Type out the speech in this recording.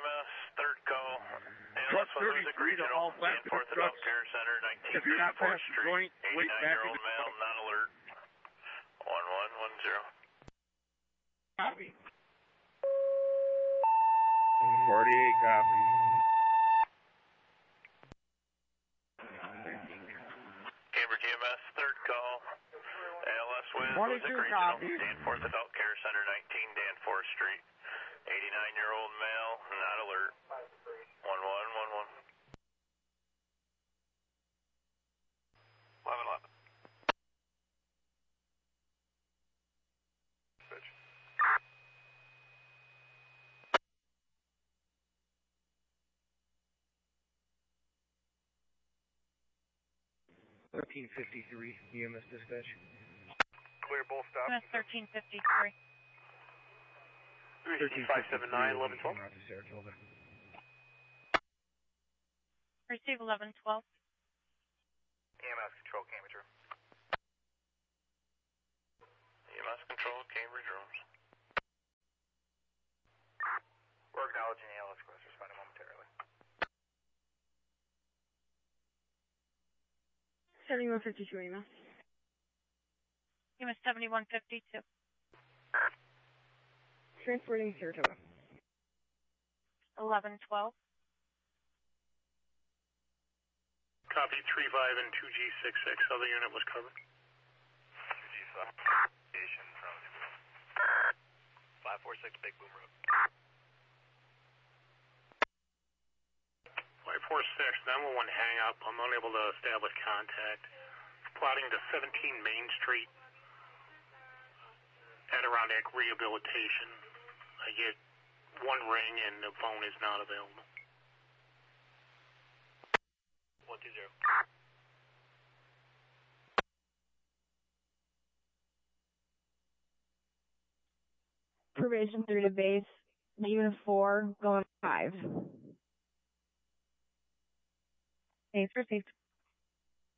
EMS, third call. Truck 33 to all flat trucks. Care Center, 19 If you're not past the joint, wait back in the male, not alert. 1110. Copy. 48 copy. Cambridge EMS, third call. ALS Wiz, 22 Regional, copy. Danforth Adult Care Center, 19 Danforth Street. 89-year-old male, not alert. 1111. 1111. Switch. 1353 EMS dispatch. Clear both stops. EMS 1353. 579, 1112. Saratoga. Receive 1112. EMS control, Cambridge room. EMS control, Cambridge rooms. We're acknowledging the ALS request. Responding momentarily. 7152 EMS. EMS 7152. Transporting Saratoga. 1112. Copy 35 and 2G66. Other unit was covered. 2G5. Station from 546 Big Boom Road. 546, 911 hang up. I'm unable to establish contact. Plotting to 17 Main Street. Adirondack Rehabilitation. I get one ring and the phone is not available. 120. Probation 3 to base. Unit 4, going 5. Base received.